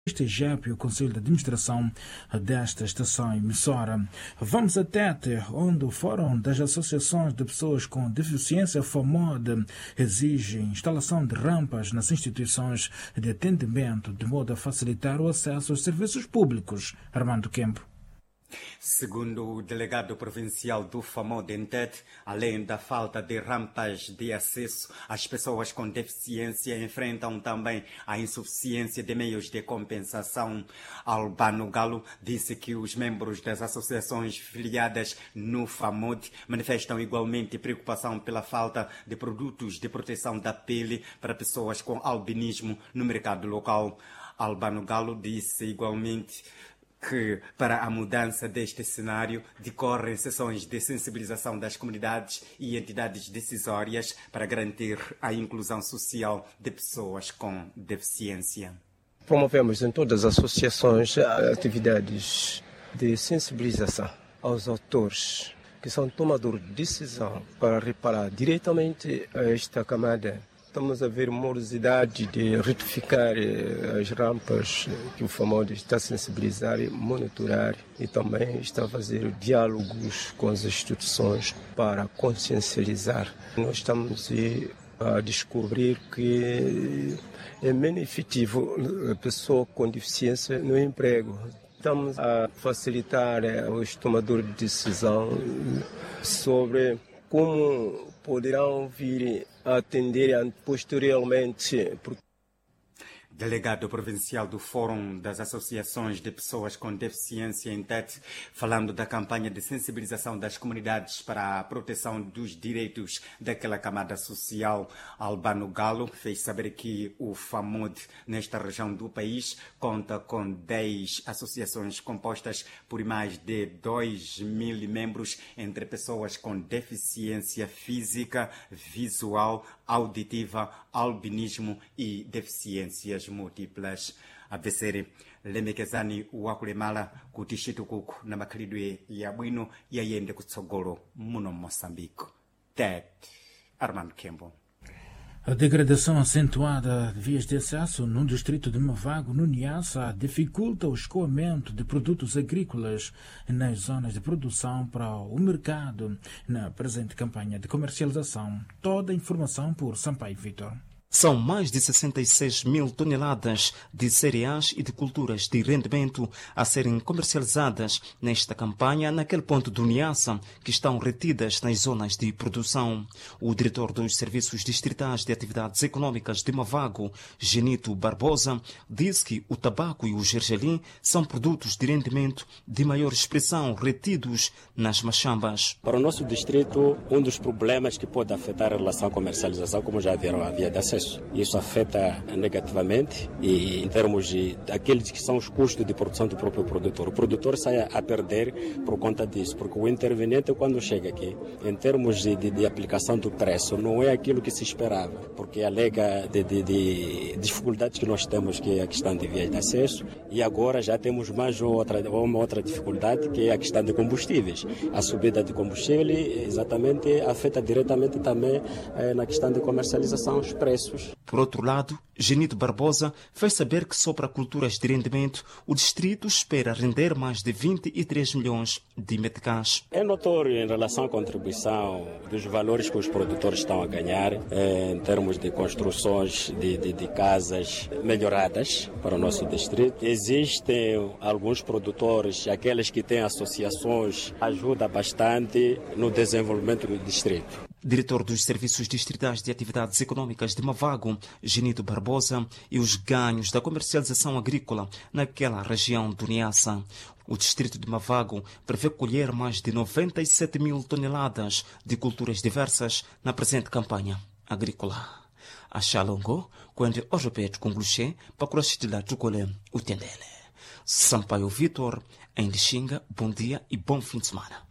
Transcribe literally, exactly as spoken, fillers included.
Este é G E P, o Conselho de Administração desta estação emissora. Vamos a Tete, onde o Fórum das Associações de Pessoas com Deficiência, FAMOD, exige instalação de rampas nas instituições de atendimento, de modo a facilitar o acesso aos serviços públicos. Armando Kempo. Segundo o delegado provincial do FAMOD em Tete, além da falta de rampas de acesso, as pessoas com deficiência enfrentam também a insuficiência de meios de compensação. Albano Galo disse que os membros das associações filiadas no FAMOD manifestam igualmente preocupação pela falta de produtos de proteção da pele para pessoas com albinismo no mercado local. Albano Galo disse igualmente que, para a mudança deste cenário, decorrem sessões de sensibilização das comunidades e entidades decisórias para garantir a inclusão social de pessoas com deficiência. Promovemos em todas as associações atividades de sensibilização aos autores que são tomadores de decisão para reparar diretamente a esta camada. Estamos a ver morosidade de retificar as rampas que o FAMOD está a sensibilizar, monitorar e também está a fazer diálogos com as instituições para consciencializar. Nós estamos a descobrir que é menos efetivo a pessoa com deficiência no emprego. Estamos a facilitar os tomadores de decisão sobre como poderão vir a atender posteriormente. Delegado provincial do Fórum das Associações de Pessoas com Deficiência em Tete, falando da campanha de sensibilização das comunidades para a proteção dos direitos daquela camada social. Albano Galo fez saber que o FAMOD, nesta região do país, conta com dez associações compostas por mais de dois mil membros, entre pessoas com deficiência física, visual, auditiva, albinismo e deficiências múltiplas. Abesere lemekezani wakulemala kuti chitukuko na makhalidwe ya bwino yayende kutsogolo muno Moçambique. Tete, Armando Kempo. A degradação acentuada de vias de acesso no distrito de Mavago, no Niassa, dificulta o escoamento de produtos agrícolas nas zonas de produção para o mercado na presente campanha de comercialização. Toda a informação por Sampaio Vitor. São mais de sessenta e seis mil toneladas de cereais e de culturas de rendimento a serem comercializadas nesta campanha naquele ponto do Niassa que estão retidas nas zonas de produção. O diretor dos Serviços Distritais de Atividades Econômicas de Mavago, Genito Barbosa, disse que o tabaco e o gergelim são produtos de rendimento de maior expressão retidos nas machambas. Para o nosso distrito, um dos problemas que pode afetar a relação à comercialização, como já viram, a via de acesso. Isso afeta negativamente e em termos de aqueles que são os custos de produção do próprio produtor. O produtor sai a perder por conta disso, porque o interveniente, quando chega aqui, em termos de, de, de aplicação do preço, não é aquilo que se esperava, porque alega de, de, de dificuldades que nós temos, que é a questão de vias de acesso, e agora já temos mais outra, uma outra dificuldade, que é a questão de combustíveis. A subida de combustível exatamente afeta diretamente também eh, na questão de comercialização os preços. Por outro lado, Genito Barbosa fez saber que só para culturas de rendimento o distrito espera render mais de vinte e três milhões de meticais. É notório em relação à contribuição dos valores que os produtores estão a ganhar eh, em termos de construções de, de, de casas melhoradas para o nosso distrito. Existem alguns produtores, aqueles que têm associações, ajuda bastante no desenvolvimento do distrito. Diretor dos Serviços Distritais de Atividades Econômicas de Mavago, Genito Barbosa, e os ganhos da comercialização agrícola naquela região do Niassa. O distrito de Mavago prevê colher mais de noventa e sete mil toneladas de culturas diversas na presente campanha agrícola. A Xalongo, quando o repete com Gluxê, para curastila Tucolé, o Tendele. Sampaio Vitor, em Lixinga, bom dia e bom fim de semana.